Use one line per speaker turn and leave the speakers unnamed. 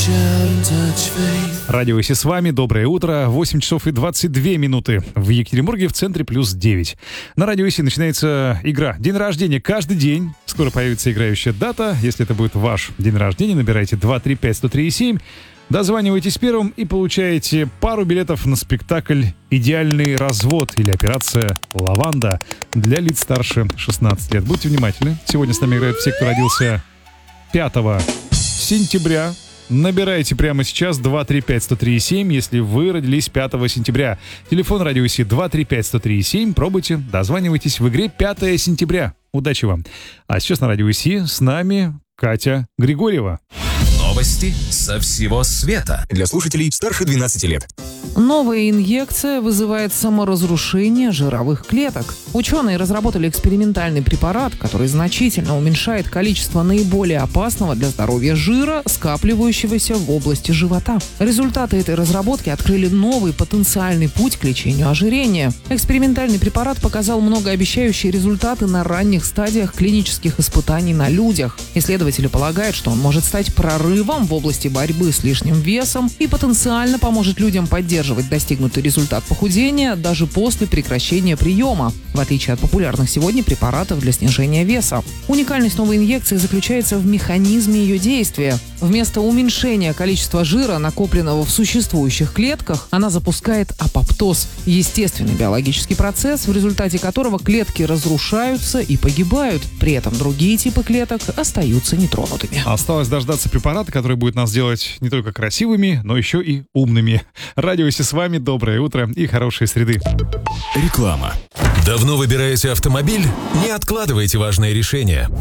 Радио Иси с вами. Доброе утро. 8 часов и 22 минуты в Екатеринбурге, в центре плюс 9. На Радио Иси начинается игра «День рождения» каждый день. Скоро появится играющая дата. Если это будет ваш день рождения, набирайте 235-103-7. Дозванивайтесь первым и получаете пару билетов на спектакль «Идеальный развод» или операция «Лаванда» для лиц старше 16 лет. Будьте внимательны. Сегодня с нами играют все, кто родился 5 сентября. Набирайте прямо сейчас 235-103-7, если вы родились 5 сентября. Телефон Радио Иси 235-103-7. Пробуйте, дозванивайтесь в игре 5 сентября. Удачи вам. А сейчас на Радио Иси с нами Катя Григорьева.
Новости со всего света. Для слушателей старше 12 лет.
Новая инъекция вызывает саморазрушение жировых клеток. Ученые разработали экспериментальный препарат, который значительно уменьшает количество наиболее опасного для здоровья жира, скапливающегося в области живота. Результаты этой разработки открыли новый потенциальный путь к лечению ожирения. Экспериментальный препарат показал многообещающие результаты на ранних стадиях клинических испытаний на людях. Исследователи полагают, что он может стать прорывом в области борьбы с лишним весом и потенциально поможет людям поддерживать достигнутый результат похудения даже после прекращения приема, в отличие от популярных сегодня препаратов для снижения веса. Уникальность новой инъекции заключается в механизме ее действия. Вместо уменьшения количества жира, накопленного в существующих клетках, она запускает апоптоз – естественный биологический процесс, в результате которого клетки разрушаются и погибают. При этом другие типы клеток остаются нетронутыми.
Осталось дождаться препарата, который будет нас делать не только красивыми, но еще и умными. Радио Иси с вами. Доброе утро и хорошей среды.
Реклама. Давно выбираете автомобиль? Не откладывайте важное решение.